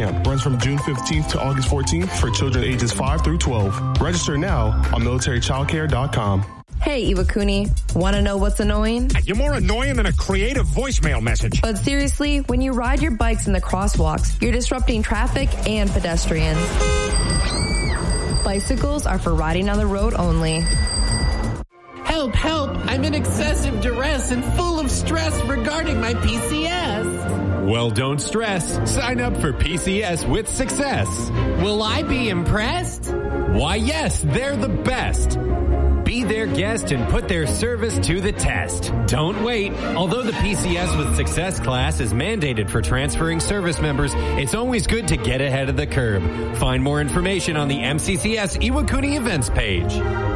Camp runs from June 15th to August 14th for children ages 5 through 12. Register now on militarychildcare.com. Hey, Iwakuni. Want to know what's annoying? You're more annoying than a creative voicemail message. But seriously, when you ride your bikes in the crosswalks, you're disrupting traffic and pedestrians. Bicycles are for riding on the road only. Help, help! I'm in excessive duress and full of stress regarding my PCS. Well, don't stress. Sign up for PCS with Success. Will I be impressed? Why, yes, they're the best. Be their guest and put their service to the test. Don't wait. Although the PCS with Success class is mandated for transferring service members, it's always good to get ahead of the curve. Find more information on the MCCS Iwakuni events page.